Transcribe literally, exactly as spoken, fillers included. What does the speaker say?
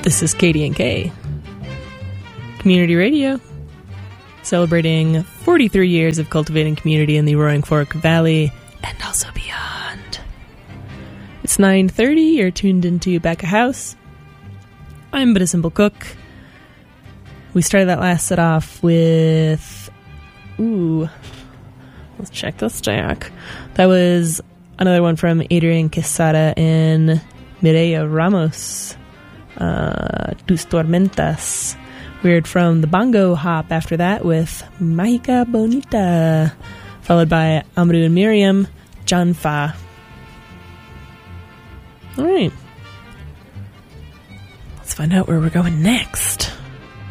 This is Katie and Kay, Community Radio, celebrating forty-three years of cultivating community in the Roaring Fork Valley and also beyond. It's nine thirty, you're tuned into Back of House. I'm But a Simple Cook. We started that last set off with... Ooh, let's check the stack. That was another one from Adrian Quesada and Mireya Ramos. Uh, Tus Tormentas. We heard from the Bongo Hop after that with Mágica Bonita, followed by Amaru and Miriam, John Fa. Alright. Let's find out where we're going next.